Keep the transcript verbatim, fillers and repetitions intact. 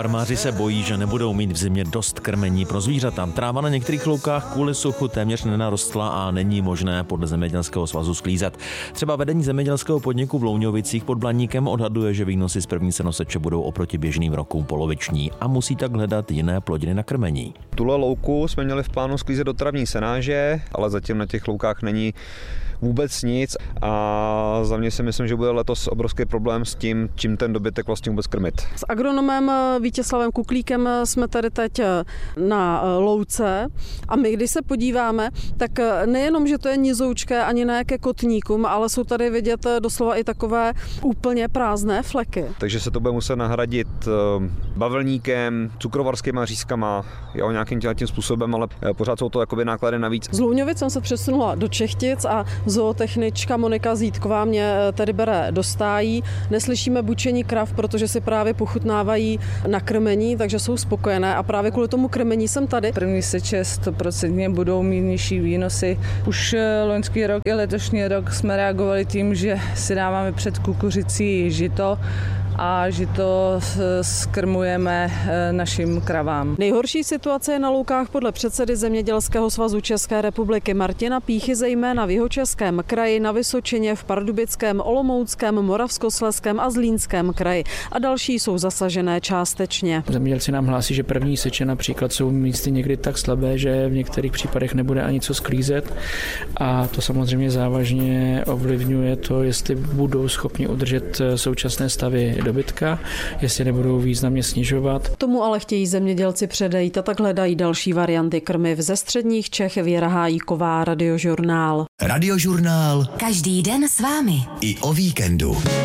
Farmáři se bojí, že nebudou mít v zimě dost krmení pro zvířata. Tráva na některých loukách kvůli suchu téměř nenarostla a není možné podle Zemědělského svazu sklízet. Třeba vedení zemědělského podniku v Louňovicích pod Blaníkem odhaduje, že výnosy z první senoseče budou oproti běžným rokům poloviční a musí tak hledat jiné plodiny na krmení. Tuhle louku jsme měli v plánu sklízet do travní senáže, ale zatím na těch loukách není vůbec nic a za mě si myslím, že bude letos obrovský problém s tím, čím ten dobytek vlastně vůbec krmit. S agronomem Vítězslavem Kuklíkem jsme tady teď na louce a my, když se podíváme, tak nejenom, že to je nizoučké ani ne ke kotníkům, ale jsou tady vidět doslova i takové úplně prázdné fleky. Takže se to bude muset nahradit bavlníkem, cukrovarskýma řízkama, jo, nějakým tím způsobem, ale pořád jsou to jakoby náklady navíc. Z Louňovic jsem se přesunula do Čechtic a zootechnička Monika Zítková mě tady bere do stájí. Neslyšíme bučení krav, protože si právě pochutnávají na krmení, takže jsou spokojené a právě kvůli tomu krmení jsem tady. První seče sto procent budou mít nižší výnosy. Už loňský rok i letošní rok jsme reagovali tím, že si dáváme před kukuřicí žito a žito skrmujeme našim kravám. Nejhorší situace je na loukách podle předsedy Zemědělského svazu České republiky Martina Píchy, zejména v Jihočeském kraji, na Vysočině, v Pardubickém, Olomouckém, Moravskoslezském a Zlínském kraji. A další jsou zasažené částečně. Zemědělci nám hlásí, že první seče například jsou místy někdy tak slabé, že v některých případech nebude ani co sklízet a to samozřejmě závažně ovlivňuje to, jestli budou schopni udržet současné stavy dobytka, jestli nebudou významně snižovat. Tomu ale chtějí zemědělci předejít a tak hledají další varianty krmiv. Ze středních Čech Věra Hájíková, Radiožurnál. Radiožurnál. Každý den s vámi. I o víkendu.